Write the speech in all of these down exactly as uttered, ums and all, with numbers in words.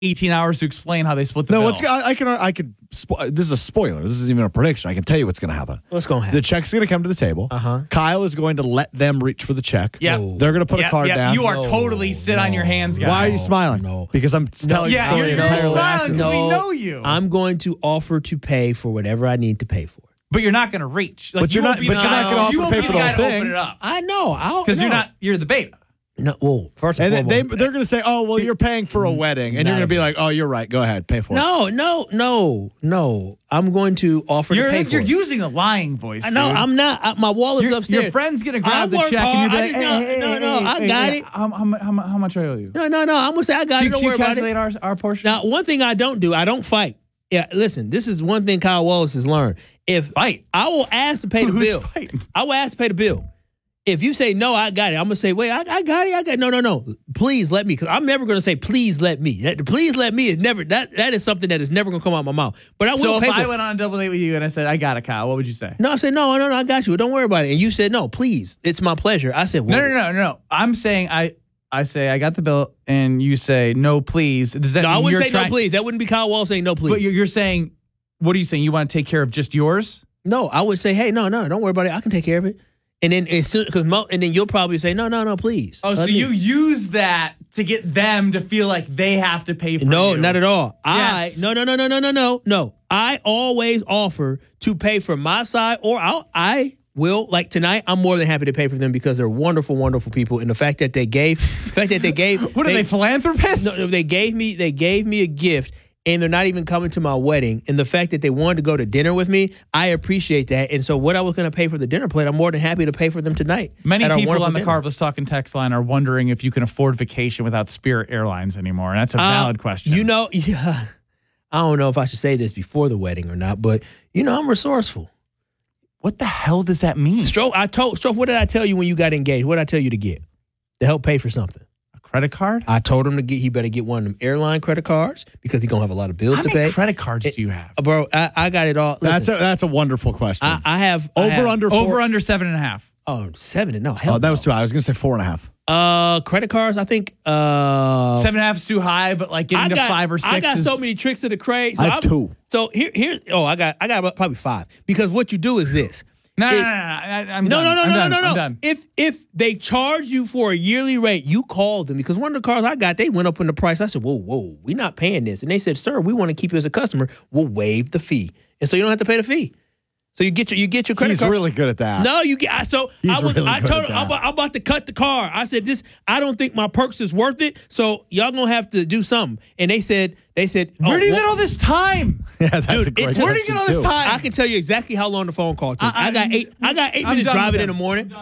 eighteen hours to explain how they split the no, bill. what's I, I can I could. Spo- this is a spoiler. This isn't even a prediction. I can tell you what's going to happen. What's going to happen? The check's going to come to the table. Uh-huh. Kyle is going to let them reach for the check. Yeah. No. They're going to put Yeah, a card yeah, down. You are No, totally sit on your hands, guy. Why are you smiling? No. Because I'm telling Yeah, the story you're, you're entirely. smiling because No. we know you. I'm going to offer to pay for whatever I need to pay for. But you're not going to reach. Like, But you you're won't not- be but the you're not guy- gonna offer you to won't pay be for the the guy whole to thing. open it up. I know. I'll Because no. you're not. You're the beta. No, well, first and, And they, foremost, they're going to say, "Oh, well, you're paying for a wedding," and Not you're going to a- be like, "Oh, you're right. Go ahead, pay for it." no, no, no, no. I'm going to offer You're to pay for you're it. using a lying voice. I know. dude. I'm not. I, my wallet's Your, upstairs. your friend's gonna I grab the work check and hard. you'll be I like, just- hey, no, hey, no, hey, no, hey, I hey, got hey, it. How, how, mu- how, mu- how much I owe you? No, no, no. I'm gonna say I got Can, it. Don't can you worry about calculate it. our, our portion? Now, one thing I don't do, I don't fight. Yeah, listen. This is one thing Kyle Wallace has learned. If Fight. I will ask to pay the Who's bill. fighting? I will ask to pay the bill. If you say no, I got it. I'm gonna say, wait, I, I got it. I got it. No, no, no. Please let me, because I'm never gonna say, please let me. That, please let me is never that. That is something that is never gonna come out of my mouth. But I will So if pay I for went on a double date with you and I said, I got it, Kyle, what would you say? No, I said, no, no, no, I got you. Don't worry about it. And you said, no, please. It's my pleasure. I said, well, No, no, no, no. I'm saying I I say I got the bill and you say, no, please. Does that No, I mean wouldn't you're say trying, no, please. That wouldn't be Kyle Wall saying no, please. But you're, you're saying, what are you saying? You want to take care of just yours? No, I would say, hey, no, no, don't worry about it. I can take care of it. And then as soon, cause Mo, and then you'll probably say, no, no, no, please. Oh, so Let me. you use that to get them to feel like they have to pay for No, you. not at all. Yes. I no no no no no no no no. I always offer to pay for my side, or I'll, I will like tonight. I'm more than happy to pay for them because they're wonderful, wonderful people. And the fact that they gave, the fact that they gave, What are they, philanthropists? No, they gave me they gave me a gift. And they're not even coming to my wedding. And the fact that they wanted to go to dinner with me, I appreciate that. And so what I was going to pay for the dinner plate, I'm more than happy to pay for them tonight. Many at our people wonderful on the dinner. Carbless Talking text line are wondering if you can afford vacation without Spirit Airlines anymore. And that's a valid Uh, question. You know, yeah, I don't know if I should say this before the wedding or not, but, you know, I'm resourceful. what the hell does that mean? Stroke, I told Stroke, what did I tell you when you got engaged? What did I tell you to get? To help pay for something. A credit card? I told him to get, he better get one of them airline credit cards because he's going to have a lot of bills How to many pay. credit cards It- do you have? Uh, Bro, I, I got it all. That's Listen, a that's a wonderful question. I, I have. I Over have- under four. Over under seven and a half. Oh, seven. No, hell Oh, that was no. too high. I was going to say four and a half. Uh, credit cards, I think. Uh, Seven and a half is too high, but like getting I to got, five or six I got is... so many tricks of the trade. So I have I'm- two. So here, here. Oh, I got, I got about probably five because what you do is this. No, no, It- no, no, no, I, I'm No, done. no, no, I'm no, done. no, no, I'm no. done. If if they charge you for a yearly rate, you call them because one of the cars I got, they went up in the price. I said, whoa, whoa, we're not paying this. And they said, sir, we want to keep you as a customer. We'll waive the fee. And so you don't have to pay the fee. So you get your you get your credit He's card. really good at that. No, you get. I, so He's I was. really I good told at him I'm that. about, I'm about to cut the car. I said this. I don't think my perks is worth it. So y'all gonna have to do something. And they said. They said. Where oh, do you well, get all this time? Yeah, that's Dude, a great it took- Where do you get all question, this too. time? I can tell you exactly how long the phone call took. I, I- got eight. I got eight I'm minutes done driving with in the them. morning.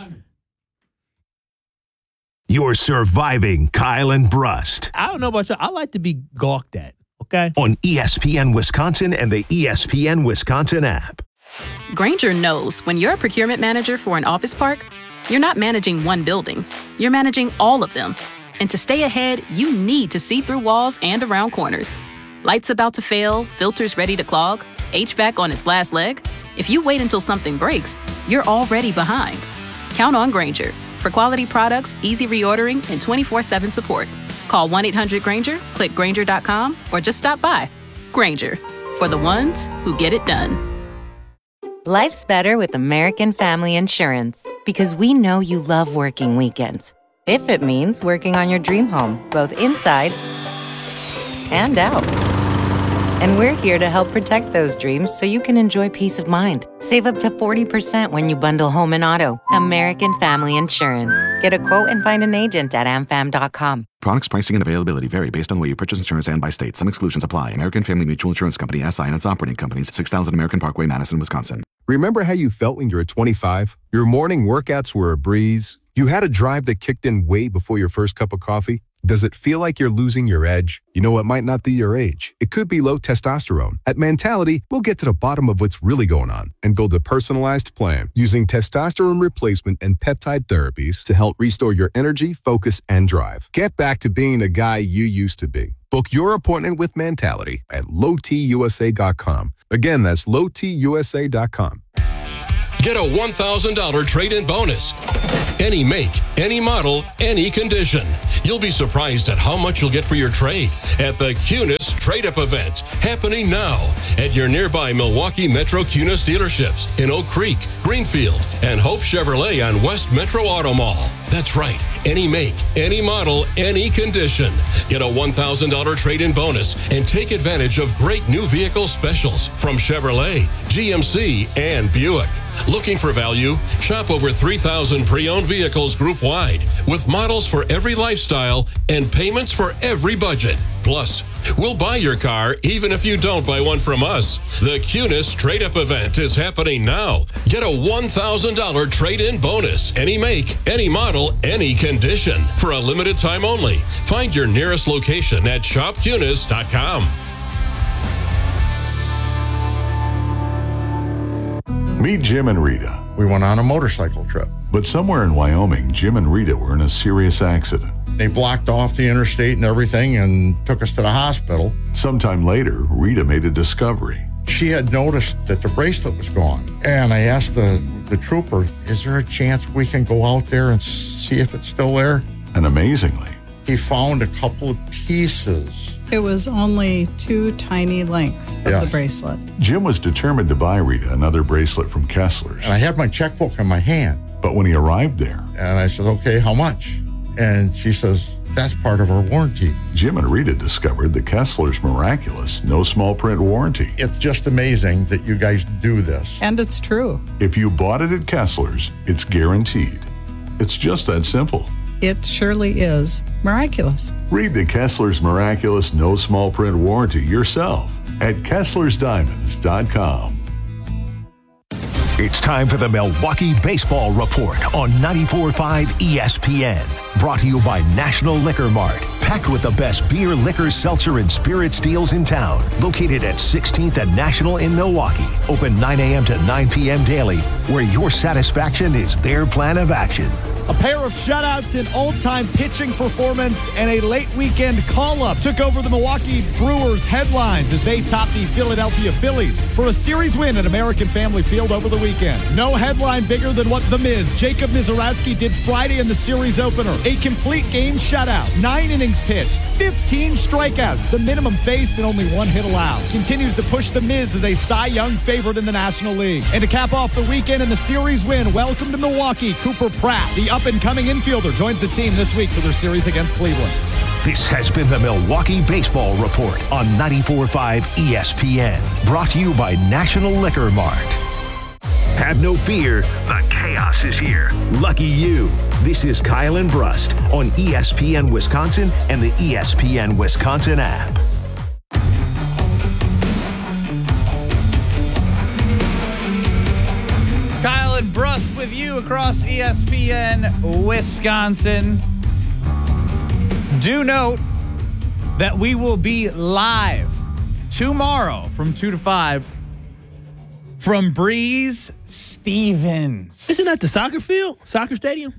You're surviving Kyle and Brust I don't know about y'all. I like to be gawked at. Okay. on E S P N Wisconsin and the E S P N Wisconsin app. Grainger knows when you're a procurement manager for an office park, you're not managing one building, you're managing all of them. And to stay ahead, you need to see through walls and around corners. Lights about to fail, filters ready to clog, H V A C on its last leg. If you wait until something breaks, you're already behind. Count on Grainger for quality products, easy reordering, and twenty-four seven support. Call one eight hundred Grainger, click Grainger dot com, or just stop by. Grainger, for the ones who get it done. Life's better with American Family Insurance because we know you love working weekends. If it means working on your dream home, both inside and out. And we're here to help protect those dreams so you can enjoy peace of mind. Save up to forty percent when you bundle home and auto. American Family Insurance. Get a quote and find an agent at a m fam dot com. Products, pricing, and availability vary based on where you purchase insurance and by state. Some exclusions apply. American Family Mutual Insurance Company, S I and its operating companies, six thousand American Parkway, Madison, Wisconsin. Remember how you felt when you were twenty-five? Your morning workouts were a breeze. You had a drive that kicked in way before your first cup of coffee. Does it feel like you're losing your edge? You know, it might not be your age. It could be low testosterone. At Mentality, we'll get to the bottom of what's really going on and build a personalized plan using testosterone replacement and peptide therapies to help restore your energy, focus, and drive. Get back to being the guy you used to be. Book your appointment with Mentality at low t u s a dot com. Again, that's low t u s a dot com. Get a one thousand dollars trade-in bonus. Any make, any model, any condition. You'll be surprised at how much you'll get for your trade at the Cunis Trade-Up event, happening now at your nearby Milwaukee Metro Cunis dealerships in Oak Creek, Greenfield, and Hope Chevrolet on West Metro Auto Mall. That's right. Any make, any model, any condition. Get a one thousand dollars trade-in bonus and take advantage of great new vehicle specials from Chevrolet, G M C, and Buick. Looking for value? Shop over three thousand pre-owned vehicles group-wide with models for every lifestyle and payments for every budget. Plus, we'll buy your car even if you don't buy one from us. The Cunis Trade-Up event is happening now. Get a one thousand dollars trade-in bonus. Any make, any model, any condition. For a limited time only. Find your nearest location at shop cunis dot com. Meet Jim and Rita. We went on a motorcycle trip. But somewhere in Wyoming, Jim and Rita were in a serious accident. They blocked off the interstate and everything and took us to the hospital. Sometime later, Rita made a discovery. She had noticed that the bracelet was gone. And I asked the, the trooper, is there a chance we can go out there and see if it's still there? And amazingly, he found a couple of pieces. It was only two tiny links of Yeah. the bracelet. Jim was determined to buy Rita another bracelet from Kessler's. And I had my checkbook in my hand. But when he arrived there, And I said, okay, how much? And she says, that's part of our warranty. Jim and Rita discovered the Kessler's miraculous no small print warranty. It's just amazing that you guys do this. And it's true. If you bought it at Kessler's, it's guaranteed. It's just that simple. It surely is miraculous. Read the Kessler's miraculous no small print warranty yourself at Kesslers Diamonds dot com. It's time for the Milwaukee Baseball Report on ninety-four point five E S P N. Brought to you by National Liquor Mart. Packed with the best beer, liquor, seltzer, and spirits deals in town. Located at sixteenth and National in Milwaukee. Open nine a.m. to nine p.m. daily, where your satisfaction is their plan of action. A pair of shutouts, an old-time pitching performance, and a late weekend call-up took over the Milwaukee Brewers headlines as they topped the Philadelphia Phillies for a series win at American Family Field over the weekend. No headline bigger than what The Miz, Jacob Mizorowski, did Friday in the series opener. A complete game shutout, nine innings pitched, fifteen strikeouts, the minimum faced and only one hit allowed. Continues to push The Miz as a Cy Young favorite in the National League. And to cap off the weekend in the series win, welcome to Milwaukee, Cooper Pratt, the up-and-coming infielder, joins the team this week for their series against Cleveland. This has been the Milwaukee Baseball Report on ninety-four point five E S P N. Brought to you by National Liquor Mart. Have no fear, the chaos is here. Lucky you. This is Kyle and Brust on E S P N Wisconsin and the E S P N Wisconsin app. Kyle and Brust with you across E S P N Wisconsin. Do note that we will be live tomorrow from two to five from Breeze Stevens. Isn't that the soccer field? Soccer stadium?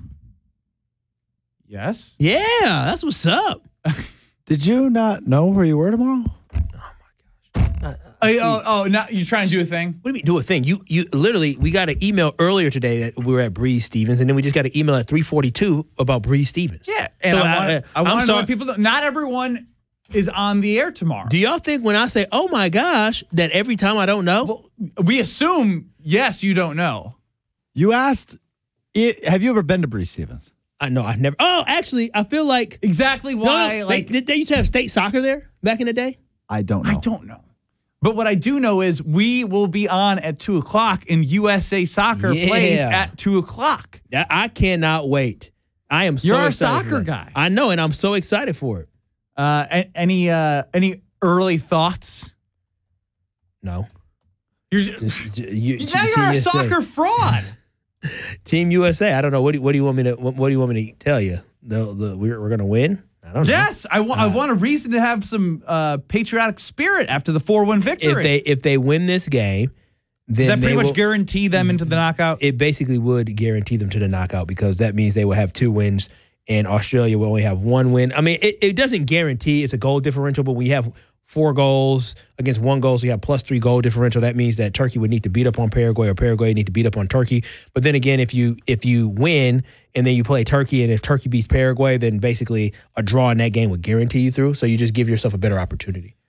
Yes. Yeah, that's what's up. Did you not know where you were tomorrow? Uh, Oh, oh, oh, now you're trying to do a thing? What do you mean do a thing? You you literally, we got an email earlier today that we were at Breeze Stevens, and then we just got an email at three forty-two about Breeze Stevens. Yeah, and So I I- want, I- I want I'm to know sorry- what people know. Not everyone is on the air tomorrow. Do y'all think when I say, oh my gosh, that every time I don't know? Well, we assume, yes, you don't know. You asked, it, have you ever been to Breeze Stevens? I know, I never. Oh, actually, I feel like. Exactly No, why, no, like, they, did they used to have state soccer there back in the day? I don't know. I don't know. But what I do know is we will be on at two o'clock and U S A Soccer Yeah. plays at two o'clock. I, I cannot wait. I am so You're a excited for soccer that. guy. I know, and I'm so excited for it. Uh, a- any uh, any early thoughts? No. You're Just, j- you, now Team you're a U S A. soccer fraud. Team U S A. I don't know. What do, what do you want me to? What, what do you want me to tell you? The, the we're we're gonna win. I don't know. Yes, I want. I want a reason to have some uh, patriotic spirit after the four one victory. If they if they win this game, then Does that pretty they much will- guarantee them into the knockout? It basically would guarantee them to the knockout because that means they will have two wins and Australia will only have one win. I mean, it, it doesn't guarantee it's a goal differential, but we have four goals against one goal, so you have plus three goal differential. That means that Turkey would need to beat up on Paraguay, or Paraguay would need to beat up on Turkey. But then again, if you if you win and then you play Turkey, and if Turkey beats Paraguay, then basically a draw in that game would guarantee you through. So you just give yourself a better opportunity.